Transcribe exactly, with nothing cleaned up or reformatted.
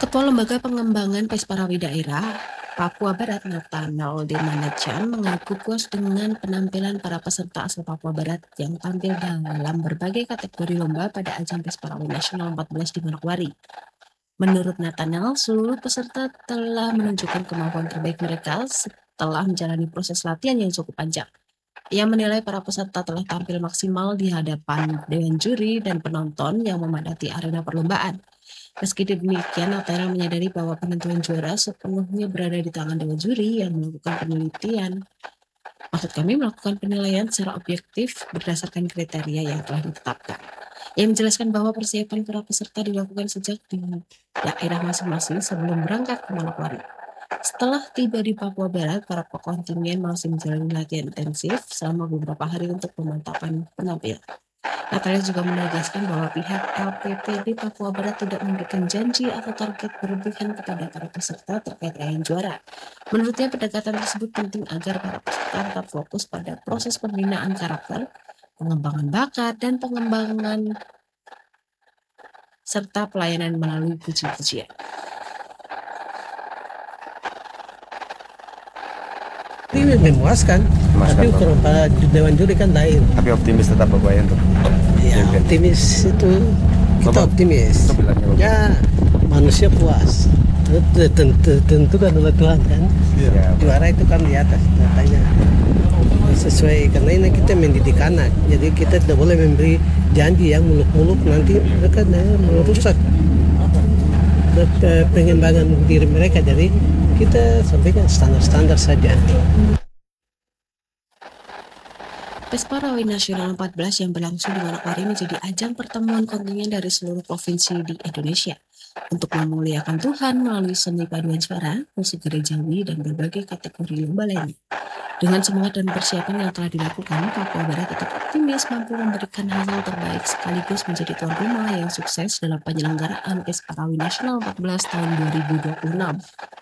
Ketua Lembaga Pengembangan Pesparawi Daerah Papua Barat Nathanael Manajan mengaku puas dengan penampilan para peserta asal Papua Barat yang tampil dalam berbagai kategori lomba pada ajang Pesparawi Nasional empat belas di Manokwari. Menurut Nathanael, seluruh peserta telah menunjukkan kemampuan terbaik mereka setelah menjalani proses latihan yang cukup panjang. Ia menilai para peserta telah tampil maksimal di hadapan dewan juri dan penonton yang memadati arena perlombaan. Meski demikian, Nathanael menyadari bahwa penentuan juara sepenuhnya berada di tangan dewan juri yang melakukan penelitian. Maksud kami melakukan penilaian secara objektif berdasarkan kriteria yang telah ditetapkan. Ia menjelaskan bahwa persiapan para peserta dilakukan sejak di daerah masing-masing sebelum berangkat ke Manokwari. Setelah tiba di Papua Barat, para kontingen masih menjalani latihan intensif selama beberapa hari untuk pemantapan penampilan. Nathanael juga menegaskan bahwa pihak L P P D Papua Barat tidak memberikan janji atau target berlebihan kepada para peserta terkait raihan juara. Menurutnya, pendekatan tersebut penting agar para peserta tetap fokus pada proses pembinaan karakter, pengembangan bakat, dan pengembangan serta pelayanan melalui puji-pujian. Ini memuaskan, Memuaskan, tapi Pak. kalau pada dewan juri kan lain. Tapi optimis tetap Bapak ya untuk Ya, champion. optimis itu kita Bapak- optimis. Bapak bilangnya Bapak. Ya, manusia puas. Tentu, tentu, tentu kan oleh Tuhan kan. Ya, Juara itu kan di atas datanya. Sesuai karena ini kita mendidik anak, jadi kita tidak boleh memberi janji yang muluk-muluk nanti mereka eh, merusak eh, pengembangan diri mereka. Jadi kita sampaikan standar-standar saja. Pesparawi Nasional empat belas yang berlangsung di Manokwari menjadi ajang pertemuan kontingen dari seluruh provinsi di Indonesia untuk memuliakan Tuhan melalui seni paduan suara, musik gerejawi, dan berbagai kategori lomba lainnya. Dengan semangat dan persiapan yang telah dilakukan, Papua Barat tetap optimis mampu memberikan hasil terbaik sekaligus menjadi tuan rumah yang sukses dalam penyelenggaraan Pesparawi Nasional empat belas tahun dua ribu dua puluh enam.